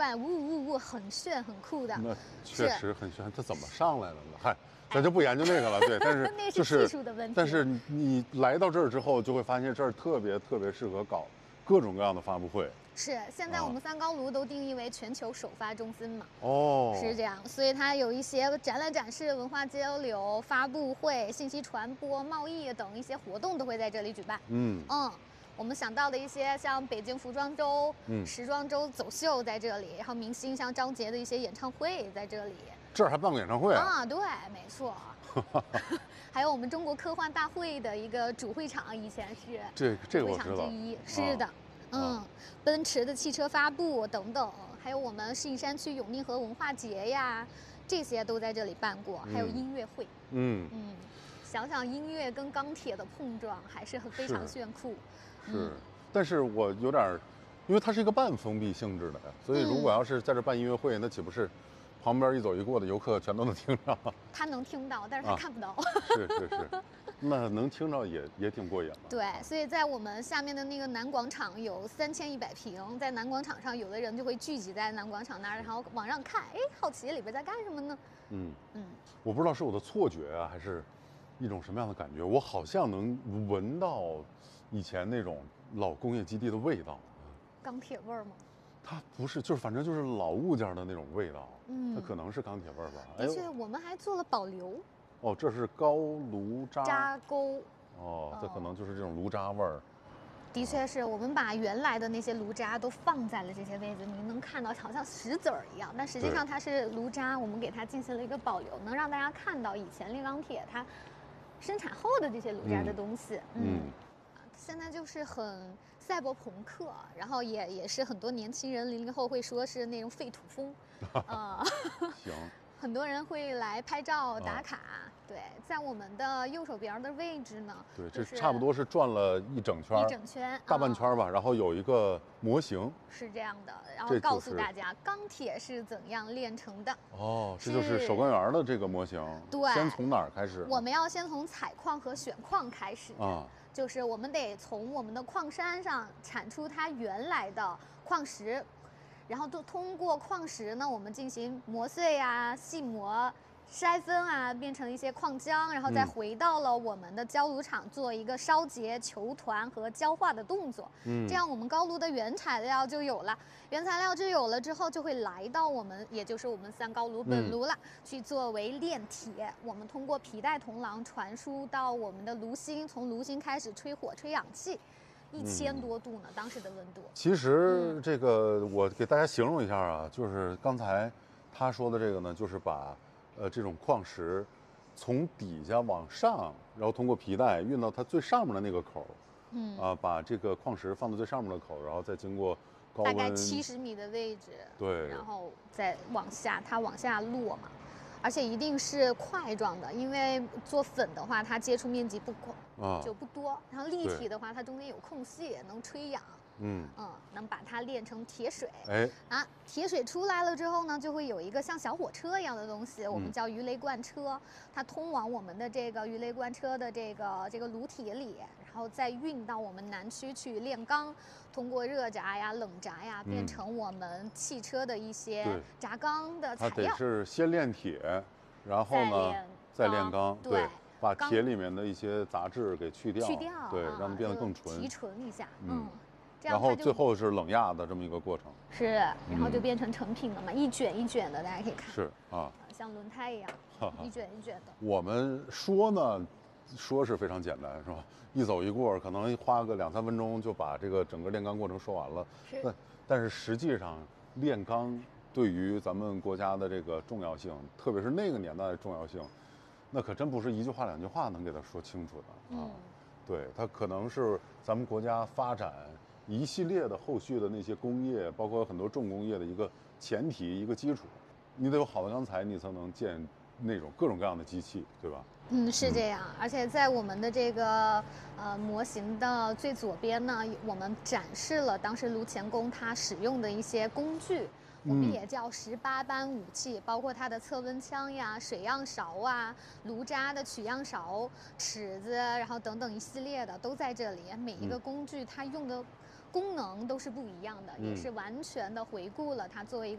看，呜呜呜，很炫很酷的。 那确实很炫，它怎么上来了呢？嗨，咱就不研究那个了。对，但是那就是技术的问题。 但是你来到这儿之后，就会发现这儿特别适合搞各种各样的发布会。 是，现在我们三高炉都定义为全球首发中心嘛。 哦， 是这样，所以它有一些展览展示、文化交流、发布会、信息传播、贸易等一些活动都会在这里举办。我们想到的一些像北京服装周、时装周走秀在这里，然后明星像张杰的一些演唱会在这里。 这儿还办过演唱会啊？ 对，没错。还有我们中国科幻大会的一个主会场，以前是这个我知道。 会场之一，是的。奔驰的汽车发布等等，还有我们适应山区永定河文化节呀，这些都在这里办过，还有音乐会。想想音乐跟钢铁的碰撞，还是非常炫酷。 是，但是我有点，因为它是一个半封闭性质的，所以如果要是在这办音乐会，那岂不是旁边一走一过的游客全都能听着？ 他能听到，但是他看不到。 是，那能听着也挺过瘾的。 对，所以在我们下面的那个南广场有3100平，在南广场上，有的人就会聚集在南广场那儿，然后往上看，好奇里边在干什么呢？ 我不知道是我的错觉啊，还是一种什么样的感觉，我好像能闻到以前那种老工业基地的味道。 钢铁味儿吗？ 它不是，就是反正就是老物件的那种味道。它可能是钢铁味儿吧。 的确，我们还做了保留。 哦，这是高炉渣沟。 这可能就是这种炉渣味儿。 的确是我们把原来的那些炉渣都放在了这些位置，您能看到好像石子儿一样，但实际上它是炉渣，我们给它进行了一个保留，能让大家看到以前炼钢铁它生产后的这些炉渣的东西。现在就是很赛博朋克，然后也是很多年轻人00后会说是那种废土风。 行。 很多人会来拍照打卡。对，在我们的右手边的位置呢， 对，这差不多是转了一整圈，大半圈吧，然后有一个模型， 是这样的，然后告诉大家钢铁是怎样炼成的。 这就是守关员的这个模型。 对， 先从哪儿开始？ 我们要先从采矿和选矿开始。就是我们得从我们的矿山上产出它原来的矿石。然后都通过矿石呢，我们进行磨碎啊、细磨、筛分啊，变成一些矿浆，然后再回到了我们的焦炉厂做一个烧结、球团和焦化的动作。这样我们高炉的原材料就有了。原材料有了之后，就会来到我们，也就是我们三高炉本炉了，去作为炼铁。我们通过皮带铜廊传输到我们的炉心，从炉心开始吹火、吹氧气。1000多度呢，当时的温度。其实这个我给大家形容一下啊，就是刚才他说的这个呢，就是把这种矿石从底下往上，然后通过皮带运到它最上面的那个口，把这个矿石放到最上面的口，然后再经过高温大概70米的位置， 对， 然后再往下，它往下落嘛。而且一定是块状的，因为做粉的话，它接触面积就不多。然后立体的话，它中间有空隙，能吹氧。能把它炼成铁水。铁水出来了之后呢，就会有一个像小火车一样的东西，我们叫鱼雷罐车，它通往我们的这个鱼雷罐车的这个炉体里，然后再运到我们南区去炼钢，通过热轧呀、冷轧呀，变成我们汽车的一些轧钢的材料。 它得是先炼铁，然后呢再炼钢，对，把铁里面的一些杂质给去掉，对，让它变得更纯， 提纯一下， 然后最后是冷压的这么一个过程， 是，然后就变成成品了嘛，一卷一卷的，大家可以看， 是像轮胎一样，一卷一卷的。 我们说是非常简单，是吧？一走一过，可能花个2-3分钟就把这个整个炼钢过程说完了。但是实际上炼钢对于咱们国家的这个重要性，特别是那个年代的重要性，那可真不是1句话2句话能给他说清楚的啊。对，它可能是咱们国家发展一系列的后续的那些工业，包括很多重工业的一个前提、一个基础。你得有好的钢材，你才能建那种各种各样的机器，对吧？ 是这样。而且在我们的这个模型的最左边呢，我们展示了当时炉钳工他使用的一些工具。我们也叫18般武器，包括它的测温枪呀、水样勺啊、炉渣的取样勺、尺子，然后等等一系列的都在这里。每一个工具它用的功能都是不一样的，也是完全的回顾了它作为一个